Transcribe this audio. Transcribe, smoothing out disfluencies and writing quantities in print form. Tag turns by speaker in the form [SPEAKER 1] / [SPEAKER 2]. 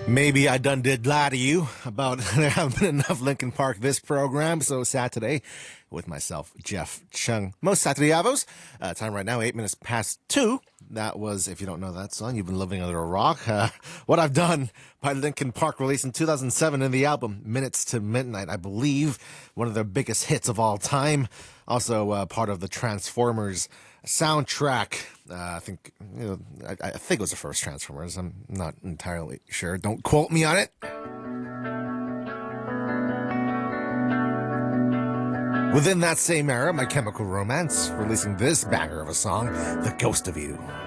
[SPEAKER 1] Maybe I done did lie to you about there haven't been enough Linkin Park this program. So Saturday with myself, Jeff Chung. Most Saturday Avos. Time right now, 8 minutes past 2. That was, if you don't know that song, you've been living under a rock. What I've Done by Linkin Park, released in 2007 in the album Minutes to Midnight, I believe. One of their biggest hits of all time. Also part of the Transformers soundtrack. I think I think it was the first Transformers. I'm not entirely sure. Don't quote me on it. Within that same era, My Chemical Romance releasing this banger of a song, The Ghost of You.